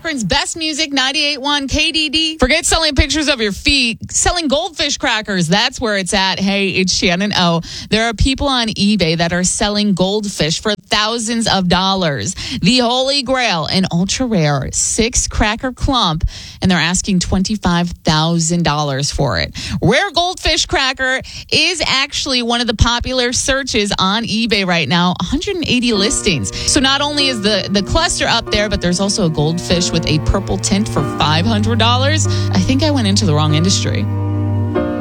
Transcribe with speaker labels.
Speaker 1: Akron's best music, 98.1 KDD. Forget selling pictures of your feet. Selling goldfish crackers, that's where it's at. Hey, it's Shannon O. There are people on eBay that are selling goldfish for thousands of dollars. The Holy Grail, an ultra rare 6-cracker clump, and they're asking $25,000 for it. Rare goldfish cracker is actually one of the popular searches on eBay right now. 180 listings. So not only is the cluster up there, but there's also a goldfish with a purple tint for $500. I think I went into the wrong industry.